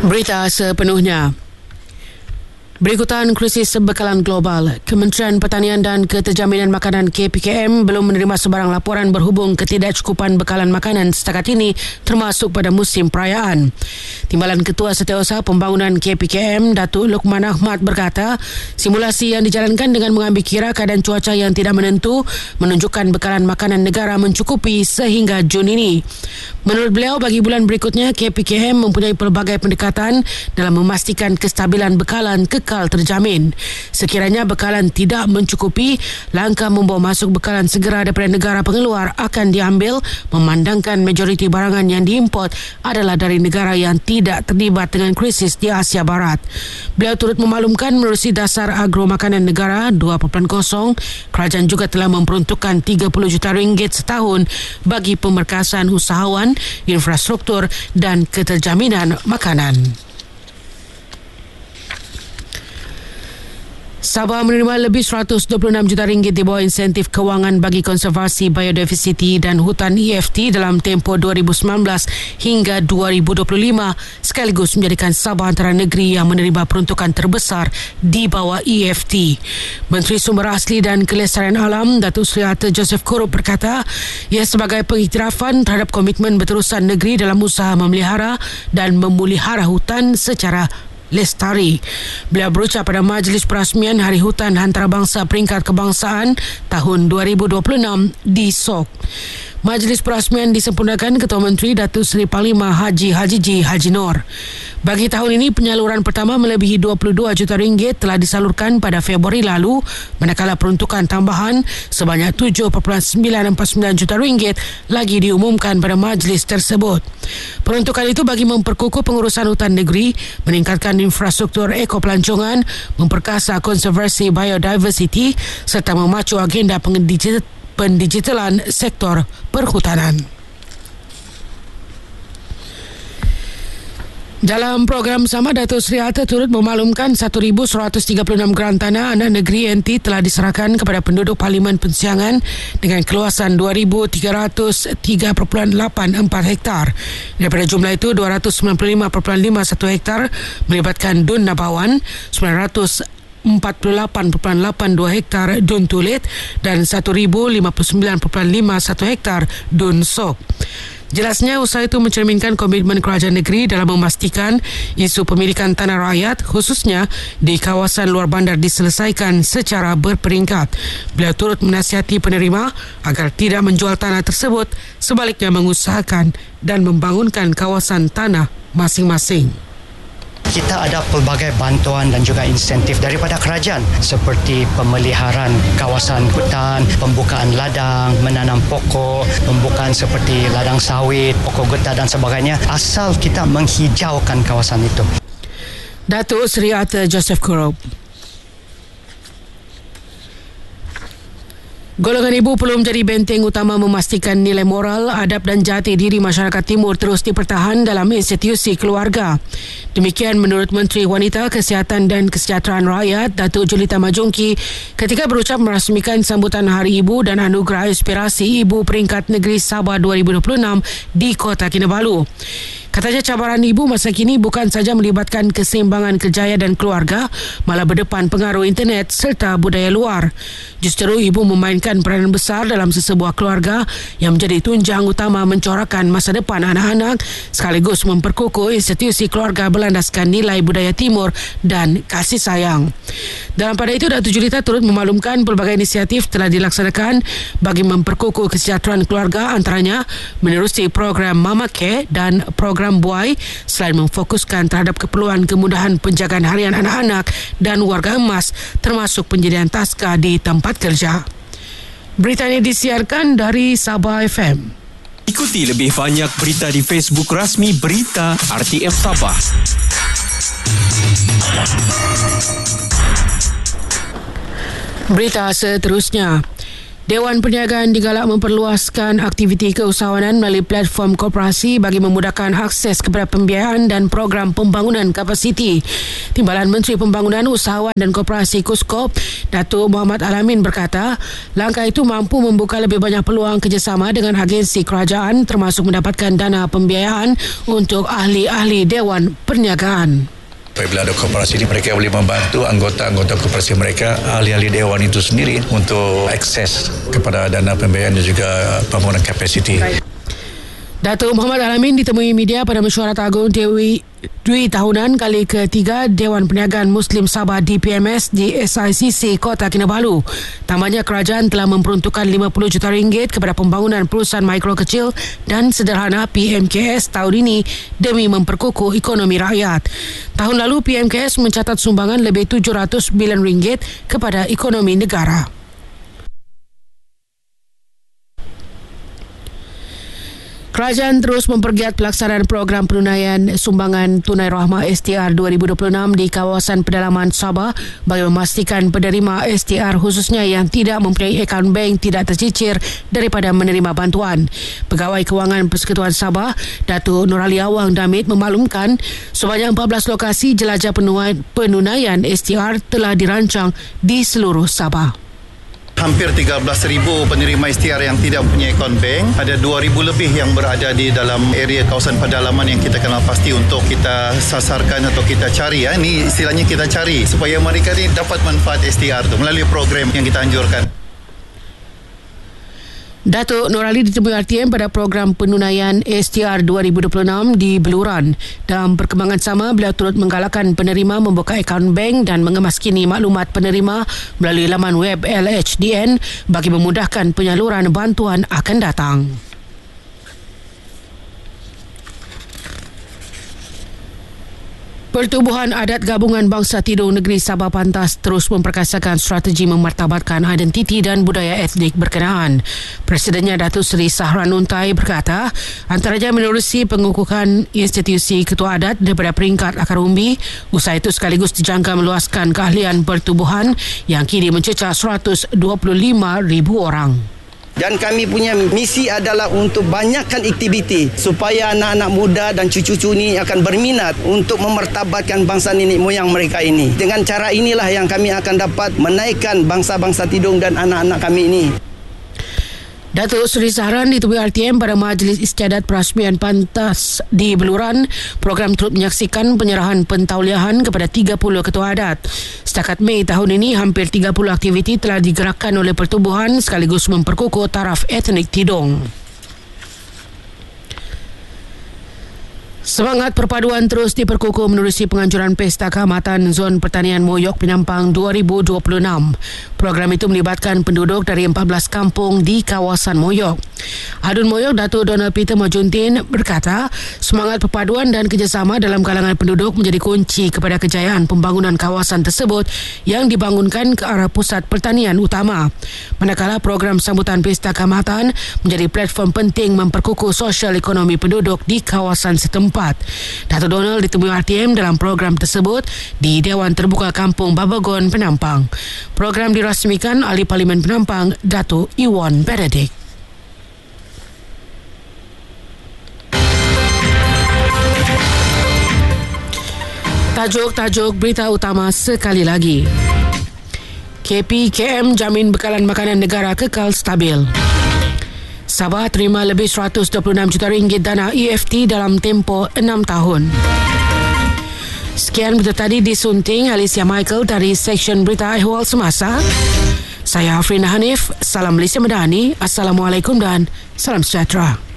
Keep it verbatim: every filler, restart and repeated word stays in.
Berita sepenuhnya. Berikutan krisis bekalan global, Kementerian Pertanian dan Keterjaminan Makanan K P K M belum menerima sebarang laporan berhubung ketidakcukupan bekalan makanan setakat ini termasuk pada musim perayaan. Timbalan Ketua Setiausaha Pembangunan K P K M, Datuk Luqman Ahmad berkata, simulasi yang dijalankan dengan mengambil kira keadaan cuaca yang tidak menentu menunjukkan bekalan makanan negara mencukupi sehingga Jun ini. Menurut beliau, bagi bulan berikutnya K P K M mempunyai pelbagai pendekatan dalam memastikan kestabilan bekalan kekal terjamin. Sekiranya bekalan tidak mencukupi, langkah membawa masuk bekalan segera daripada negara pengeluar akan diambil, memandangkan majoriti barangan yang diimport adalah dari negara yang tidak terlibat dengan krisis di Asia Barat. Beliau turut memaklumkan menerusi dasar agro makanan negara dua titik kosong, kerajaan juga telah memperuntukkan tiga puluh juta ringgit setahun bagi pemerkasaan usahawan, infrastruktur dan keterjaminan makanan. Sabah menerima lebih seratus dua puluh enam juta ringgit di bawah insentif kewangan bagi konservasi biodiversiti dan hutan E F T dalam tempoh dua ribu sembilan belas hingga dua ribu dua puluh lima, sekaligus menjadikan Sabah antara negeri yang menerima peruntukan terbesar di bawah E F T. Menteri Sumber Asli dan Kelestarian Alam, Datuk Seri Harta Joseph Korup berkata, ia sebagai pengiktirafan terhadap komitmen berterusan negeri dalam usaha memelihara dan memulihara hutan secara lestari. Beliau berucap pada Majlis Perasmian Hari Hutan Antarabangsa Peringkat Kebangsaan tahun dua ribu dua puluh enam di Sok. Majlis Perasmian disempurnakan Ketua Menteri Datuk Seri Panglima Haji Hajiji Haji Nur. Bagi tahun ini, penyaluran pertama melebihi dua puluh dua juta ringgit telah disalurkan pada Februari lalu, manakala peruntukan tambahan sebanyak tujuh perpuluhan sembilan empat sembilan juta ringgit lagi diumumkan pada majlis tersebut. Peruntukan itu bagi memperkukuh pengurusan hutan negeri, meningkatkan infrastruktur ekopelancongan, memperkasa konservasi biodiversity serta memacu agenda pendigital pendigitalan sektor perhutanan. Dalam program sama, Datuk Seri Harta turut memaklumkan seribu seratus tiga puluh enam geran tanah anak negeri N T telah diserahkan kepada penduduk Parlimen Pensiangan dengan keluasan dua ribu tiga ratus tiga perpuluhan lapan empat hektar. Daripada jumlah itu, dua ratus sembilan puluh lima perpuluhan lima satu hektar melibatkan Dun Nabawan, sembilan ratus empat puluh lapan perpuluhan lapan dua hektar Dun Tulit dan seribu lima puluh sembilan perpuluhan lima satu hektar Dun Sok. Jelasnya, usaha itu mencerminkan komitmen kerajaan negeri dalam memastikan isu pemilikan tanah rakyat khususnya di kawasan luar bandar diselesaikan secara berperingkat. Beliau turut menasihati penerima agar tidak menjual tanah tersebut, sebaliknya mengusahakan dan membangunkan kawasan tanah masing-masing. Kita ada pelbagai bantuan dan juga insentif daripada kerajaan seperti pemeliharaan kawasan hutan, pembukaan ladang, menanam pokok, pembukaan seperti ladang sawit, pokok getah dan sebagainya, asal kita menghijaukan kawasan itu. Datuk Seri Harta Joseph Korup. Golongan ibu perlu menjadi benteng utama memastikan nilai moral, adab dan jati diri masyarakat timur terus dipertahan dalam institusi keluarga. Demikian menurut Menteri Wanita, Kesihatan dan Kesejahteraan Rakyat, Datuk Julita Majongki, ketika berucap merasmikan sambutan Hari Ibu dan Anugerah Inspirasi Ibu Peringkat Negeri Sabah dua ribu dua puluh enam di Kota Kinabalu. Katanya, cabaran ibu masa kini bukan saja melibatkan keseimbangan kerjaya dan keluarga, malah berdepan pengaruh internet serta budaya luar. Justru ibu memainkan peranan besar dalam sesebuah keluarga yang menjadi tunjang utama mencorakkan masa depan anak-anak sekaligus memperkukuh institusi keluarga berlandaskan nilai budaya timur dan kasih sayang. Dalam pada itu, Datuk Julita turut memaklumkan pelbagai inisiatif telah dilaksanakan bagi memperkukuh kesejahteraan keluarga, antaranya menerusi program Mama Care dan program Buai, selain memfokuskan terhadap keperluan kemudahan penjagaan harian anak-anak dan warga emas termasuk penyediaan taska di tempat kerja. Berita ini disiarkan dari Sabah F M. Ikuti lebih banyak berita di Facebook rasmi Berita R T M Sabah. Berita seterusnya. Dewan Perniagaan digalak memperluaskan aktiviti keusahawanan melalui platform koperasi bagi memudahkan akses kepada pembiayaan dan program pembangunan kapasiti. Timbalan Menteri Pembangunan Usahawan dan Koperasi KUSKOP, Datuk Mohamed Al-Amin berkata, langkah itu mampu membuka lebih banyak peluang kerjasama dengan agensi kerajaan termasuk mendapatkan dana pembiayaan untuk ahli-ahli Dewan Perniagaan. Apabila ada koperasi ini, mereka boleh membantu anggota-anggota koperasi mereka, ahli-ahli dewan itu sendiri untuk akses kepada dana pembiayaan dan juga pembangunan kapasiti. Datuk Mohamed Al-Amin ditemui media pada mesyuarat agung Dewi Dwi tahunan kali ketiga Dewan Perniagaan Muslim Sabah D P M S di S I C C Kota Kinabalu. Tambahnya, kerajaan telah memperuntukkan lima puluh juta ringgit kepada pembangunan perusahaan mikro kecil dan sederhana P M K S tahun ini demi memperkukuh ekonomi rakyat. Tahun lalu P M K S mencatat sumbangan lebih tujuh ratus bilion ringgit kepada ekonomi negara. Kerajaan terus mempergiat pelaksanaan program penunaian sumbangan tunai rahmah S T R dua ribu dua puluh enam di kawasan pedalaman Sabah bagi memastikan penerima S T R khususnya yang tidak mempunyai akaun bank tidak tercicir daripada menerima bantuan. Pegawai Kewangan Persekutuan Sabah, Datuk Nurali Awang Damit memaklumkan sebanyak empat belas lokasi jelajah penunaian S T R telah dirancang di seluruh Sabah. Hampir tiga belas ribu penerima S T R yang tidak mempunyai akaun bank. Ada dua ribu lebih yang berada di dalam area kawasan pedalaman yang kita kenal pasti untuk kita sasarkan atau kita cari. Ya. Ini istilahnya kita cari supaya mereka ini dapat manfaat S T R itu melalui program yang kita anjurkan. Datuk Nurali ditemui R T M pada program penunaian S T R dua ribu dua puluh enam di Beluran. Dalam perkembangan sama, beliau turut menggalakkan penerima membuka akaun bank dan mengemaskini maklumat penerima melalui laman web L H D N bagi memudahkan penyaluran bantuan akan datang. Pertubuhan Adat Gabungan Bangsa Tidung Negeri Sabah Pantas terus memperkasakan strategi memartabatkan identiti dan budaya etnik berkenaan. Presidennya Datuk Seri Sahran Untai berkata, antaranya menerusi pengukuhan institusi ketua adat daripada peringkat akar umbi, usaha itu sekaligus dijangka meluaskan keahlian pertubuhan yang kini mencecah seratus dua puluh lima ribu orang. Dan kami punya misi adalah untuk banyakkan aktiviti supaya anak-anak muda dan cucu-cucu ini akan berminat untuk memartabatkan bangsa nenek moyang mereka ini. Dengan cara inilah yang kami akan dapat menaikkan bangsa-bangsa Tidung dan anak-anak kami ini. Datuk Seri Sahran ditemui R T M pada Majlis Istiadat Perasmian Pantas di Beluran. Program turut menyaksikan penyerahan pentauliahan kepada tiga puluh ketua adat. Setakat Mei tahun ini, hampir tiga puluh aktiviti telah digerakkan oleh pertubuhan sekaligus memperkukuh taraf etnik Tidung. Semangat perpaduan terus diperkukuh menerusi penganjuran Pesta Kehormatan Zon Pertanian Moyok Penampang dua ribu dua puluh enam. Program itu melibatkan penduduk dari empat belas kampung di kawasan Moyok. Adun Moyok Datuk Donald Peter Majuntin berkata, semangat perpaduan dan kerjasama dalam kalangan penduduk menjadi kunci kepada kejayaan pembangunan kawasan tersebut yang dibangunkan ke arah pusat pertanian utama. Manakala program sambutan Pesta Kehormatan menjadi platform penting memperkukuh sosial ekonomi penduduk di kawasan setempat. Datuk Donald ditemui R T M dalam program tersebut di Dewan Terbuka Kampung Babagon, Penampang. Program dirasmikan Ahli Parlimen Penampang, Datuk Iwan Benedict. Tajuk-tajuk berita utama sekali lagi. K P K M jamin bekalan makanan negara kekal stabil. Sabah terima lebih seratus dua puluh enam juta ringgit dana E F T dalam tempoh enam tahun. Sekian berita tadi disunting Alicia Michael dari Seksyen Berita Ehwal Semasa. Saya Afrina Hanif, salam Malaysia Madani, Assalamualaikum dan salam sejahtera.